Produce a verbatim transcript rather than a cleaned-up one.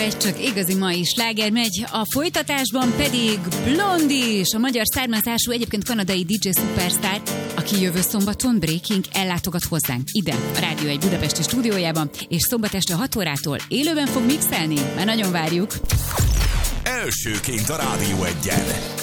egy csak igazi mai sláger megy, a folytatásban pedig Blondie, a magyar származású, egyébként kanadai dé dzsé szupersztár, aki jövő szombaton Breaking ellátogat hozzánk ide, a Rádió egy budapesti stúdiójában, és szombat este hat órától élőben fog mixelni, már nagyon várjuk. Elsőként a Rádió egyen.